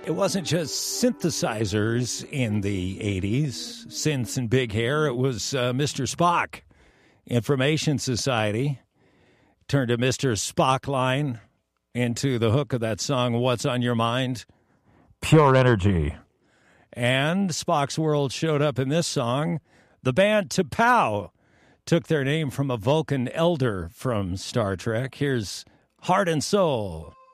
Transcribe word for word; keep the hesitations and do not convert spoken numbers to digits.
It wasn't just synthesizers in the eighties, synths and big hair. It was uh, Mister Spock. Information Society turned a Mister Spock line into the hook of that song, What's on Your Mind? Pure Energy. And Spock's World showed up in this song. The band T'Pau took their name from a Vulcan elder from Star Trek. Here's Heart and Soul.